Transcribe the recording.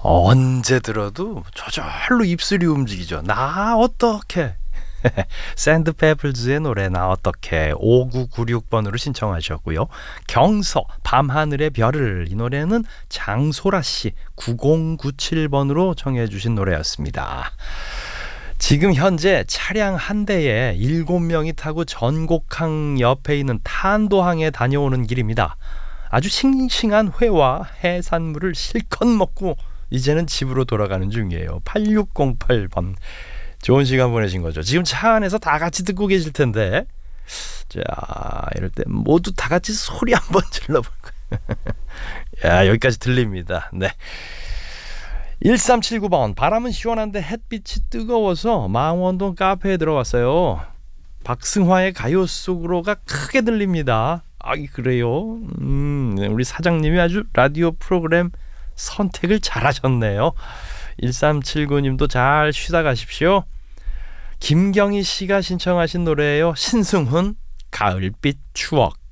언제 들어도 저절로 입술이 움직이죠. 나 어떡해. 샌드페플즈의 노래 나 어떡해 5996번으로 신청하셨고요. 경서 밤하늘의 별을, 이 노래는 장소라씨 9097번으로 청해 주신 노래였습니다. 지금 현재 차량 한 대에 7명이 타고 전곡항 옆에 있는 탄도항에 다녀오는 길입니다. 아주 싱싱한 회와 해산물을 실컷 먹고 이제는 집으로 돌아가는 중이에요. 8608번. 좋은 시간 보내신 거죠. 지금 차 안에서 다 같이 듣고 계실 텐데, 자, 이럴 때 모두 다 같이 소리 한번 질러볼 거예요. 야, 여기까지 들립니다. 네. 1379번. 바람은 시원한데 햇빛이 뜨거워서 망원동 카페에 들어왔어요. 박승화의 가요 속으로가 크게 들립니다. 아, 그래요? 우리 사장님이 아주 라디오 프로그램 선택을 잘하셨네요. 1379님도 잘 쉬다 가십시오. 김경희 씨가 신청하신 노래예요. 신승훈 가을빛 추억.